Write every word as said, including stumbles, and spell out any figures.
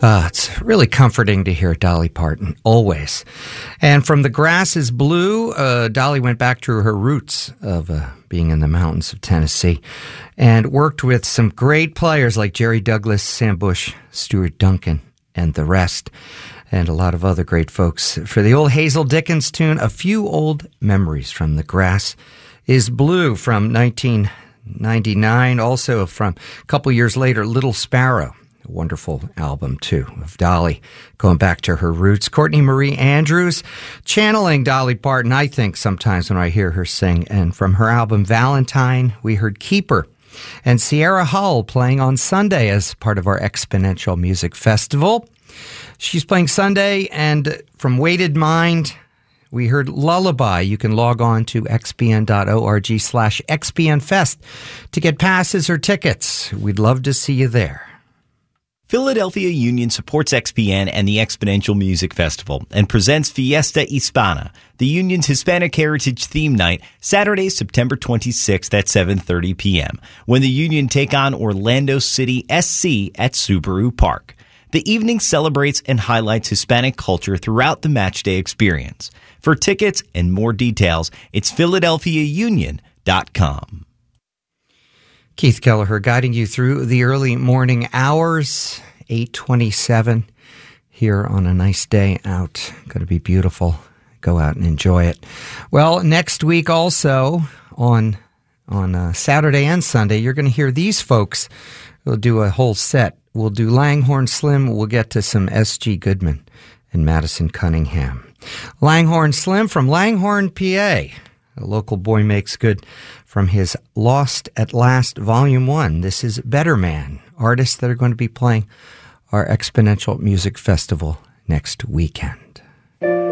Uh, it's really comforting to hear Dolly Parton, always. And from The Grass is Blue, uh, Dolly went back to her roots of uh, being in the mountains of Tennessee and worked with some great players like Jerry Douglas, Sam Bush, Stuart Duncan, and the rest, and a lot of other great folks. For the old Hazel Dickens tune, A Few Old Memories from The Grass is Blue from nineteen ninety-nine. Also from a couple years later, Little Sparrow. A wonderful album, too, of Dolly, going back to her roots. Courtney Marie Andrews, channeling Dolly Parton, I think, sometimes when I hear her sing. And from her album Valentine, we heard Keeper. And Sierra Hull playing on Sunday as part of our Exponential Music Festival. She's playing Sunday, and from Weighted Mind, we heard Lullaby. You can log on to xbn.org slash xbnfest to get passes or tickets. We'd love to see you there. Philadelphia Union supports X P N and the Exponential Music Festival and presents Fiesta Hispana, the Union's Hispanic Heritage Theme Night, Saturday, September twenty-sixth at seven thirty p.m., when the Union take on Orlando City S C at Subaru Park. The evening celebrates and highlights Hispanic culture throughout the matchday experience. For tickets and more details, it's philadelphia union dot com. Keith Kelleher guiding you through the early morning hours, eight twenty-seven here on a nice day out. Going to be beautiful. Go out and enjoy it. Well, next week also on on uh, Saturday and Sunday, you're going to hear these folks. We'll do a whole set. We'll do Langhorne Slim. We'll get to some S G Goodman and Madison Cunningham. Langhorne Slim from Langhorne, P A. A local boy makes good from his Lost at Last Volume one. This is Better Man, artists that are going to be playing our Exponential Music Festival next weekend.